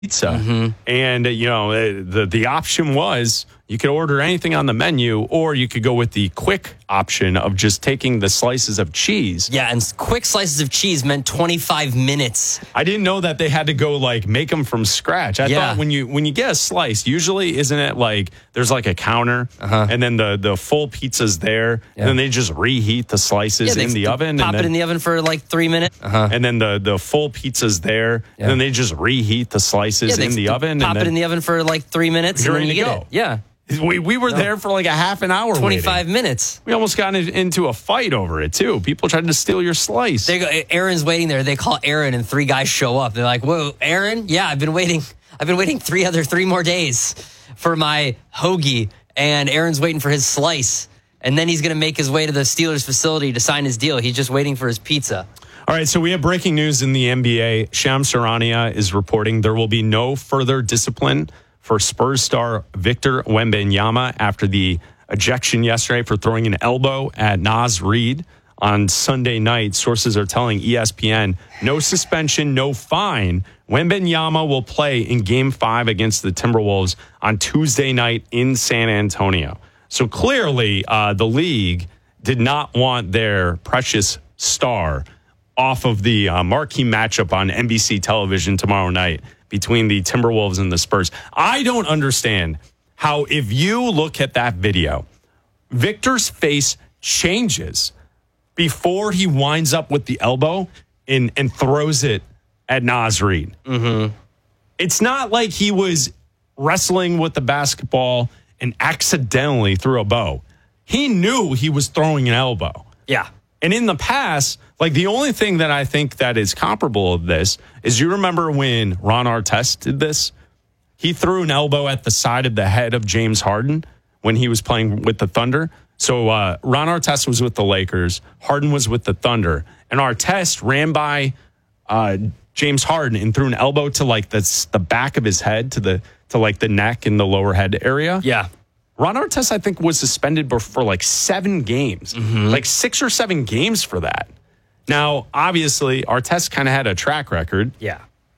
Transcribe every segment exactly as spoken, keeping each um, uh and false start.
pizza. Mm-hmm. And, uh, you know, uh, the, the option was you could order anything on the menu, or you could go with the quick option of just taking the slices of cheese. Yeah, and quick slices of cheese meant twenty-five minutes. I didn't know that they had to go like make them from scratch. I Yeah. thought when you when you get a slice, usually isn't it like there's like a counter Uh-huh. and then the the full pizza's there, Yeah. and then they just reheat the slices Yeah, they in the f- oven, Pop and it then, in the oven for like three minutes. Uh-huh. and then the the full pizza's there, Yeah. and then they just reheat the slices Yeah, they in the f- oven. Pop and then it in the oven for like three minutes, You're and then ready you to get go. it. Yeah, We we were there for like a half an hour. twenty-five waiting. minutes. We almost got in- into a fight over it too. People tried to steal your slice. They go. Aaron's waiting there. They call Aaron, and three guys show up. They're like, "Whoa, Aaron? Yeah, I've been waiting. I've been waiting three other three more days for my hoagie." And Aaron's waiting for his slice, and then he's going to make his way to the Steelers facility to sign his deal. He's just waiting for his pizza. All right, so we have breaking news in the N B A. Shams Charania is reporting there will be no further discipline for Spurs star Victor Wembanyama after the ejection yesterday for throwing an elbow at Naz Reid on Sunday night. Sources are telling E S P N no suspension, no fine. Wembanyama will play in Game five against the Timberwolves on Tuesday night in San Antonio. So clearly uh, the league did not want their precious star off of the uh, marquee matchup on N B C television tomorrow night between the Timberwolves and the Spurs. I don't understand how, if you look at that video, Victor's face changes before he winds up with the elbow and, and throws it at Naz Reid. Mm-hmm. It's not like he was wrestling with the basketball and accidentally threw a bow. He knew he was throwing an elbow. Yeah. And in the past, like the only thing that I think that is comparable of this is you remember when Ron Artest did this? He threw an elbow at the side of the head of James Harden when he was playing with the Thunder. So uh, Ron Artest was with the Lakers. Harden was with the Thunder. And Artest ran by uh, James Harden and threw an elbow to like the, the back of his head, to the to like the neck and the lower head area. Yeah. Ron Artest, I think, was suspended for like seven games, Mm-hmm. like six or seven games for that. Now, obviously, Artest kind of had a track record. Yeah.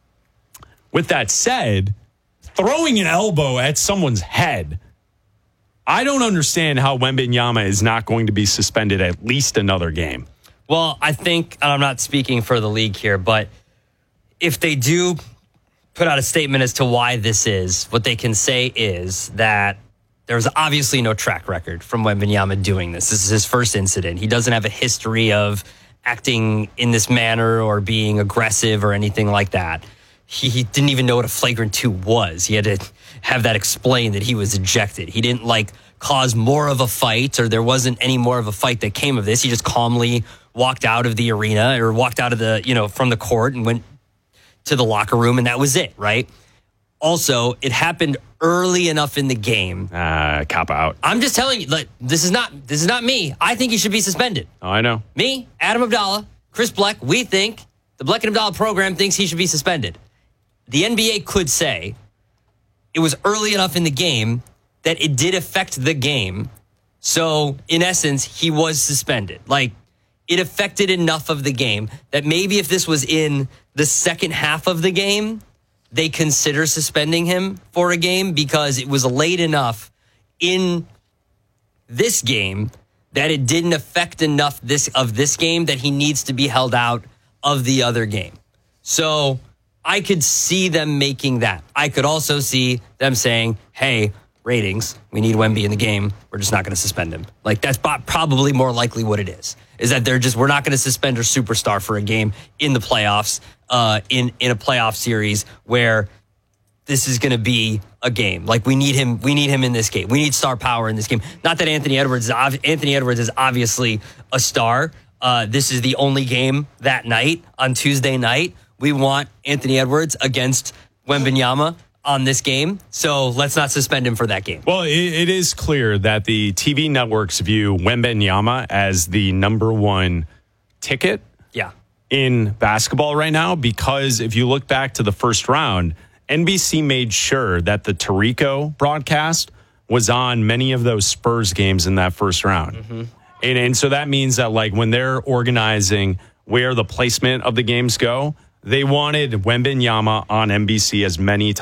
With that said, throwing an elbow at someone's head, I don't understand how Wembanyama is not going to be suspended at least another game. Well, I think, and I'm not speaking for the league here, but if they do put out a statement as to why this is, what they can say is that there's obviously no track record from Wembanyama doing this. This is his first incident. He doesn't have a history of acting in this manner or being aggressive or anything like that. He, he didn't even know what a flagrant two was. He had to have that explained that he was ejected. He didn't like cause more of a fight, or there wasn't any more of a fight that came of this. He just calmly walked out of the arena or walked out of the, you know, from the court and went to the locker room, and that was it, right? Also, it happened early enough in the game. Uh, cop out. I'm just telling you, like, this is not this is not me. I think he should be suspended. Oh, I know. Me, Adam Abdallah, Chris Bleck, we think the Bleck and Abdallah program thinks he should be suspended. The N B A could say it was early enough in the game that it did affect the game. So, in essence, he was suspended. Like, it affected enough of the game that maybe if this was in the second half of the game, they consider suspending him for a game because it was late enough in this game that it didn't affect enough this of this game that he needs to be held out of the other game. So I could see them making that. I could also see them saying, hey, ratings, we need Wemby in the game. We're just not going to suspend him. Like, that's probably more likely what it is, is that they're just, we're not going to suspend our superstar for a game in the playoffs, uh, in, in a playoff series where this is going to be a game. Like, we need him, we need him in this game. We need star power in this game. Not that Anthony Edwards, is Anthony Edwards is obviously a star. Uh, this is the only game that night on Tuesday night. We want Anthony Edwards against Wembanyama on this game, so let's not suspend him for that game. Well, it, it is clear that the T V networks view Wembanyama as the number one ticket Yeah. in basketball right now, because if you look back to the first round, N B C made sure that the Tirico broadcast was on many of those Spurs games in that first round. Mm-hmm. And, and so that means that, like, when they're organizing where the placement of the games go, They wanted Wembanyama on N B C as many